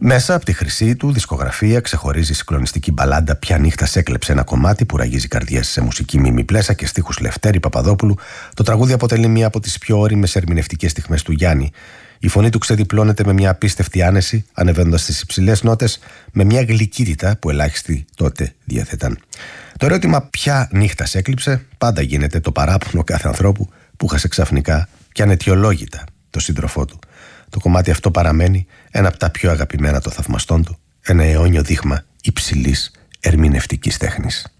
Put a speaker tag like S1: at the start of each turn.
S1: Μέσα από τη χρυσή του δισκογραφία ξεχωρίζει η συγκλονιστική μπαλάντα «Ποια νύχτα σ' έκλεψε», ένα κομμάτι που ραγίζει καρδιές σε μουσική Μίμη Πλέσα και στίχους Λευτέρη Παπαδόπουλου. Το τραγούδι αποτελεί μία από τις πιο ώριμες ερμηνευτικές στιγμές του Γιάννη. Η φωνή του ξεδιπλώνεται με μια απίστευτη άνεση, ανεβαίνοντας στις υψηλές νότες με μια γλυκύτητα που ελάχιστοι τότε διέθεταν. Το ερώτημα «Ποια νύχτα σ' έκλειψε» πάντα γίνεται το παράπονο κάθε ανθρώπου που χάσε ξαφνικά και αναιτιολόγητα το σύντροφό του. Το κομμάτι αυτό παραμένει ένα από τα πιο αγαπημένα των θαυμαστών του, ένα αιώνιο δείγμα υψηλής ερμηνευτικής τέχνης.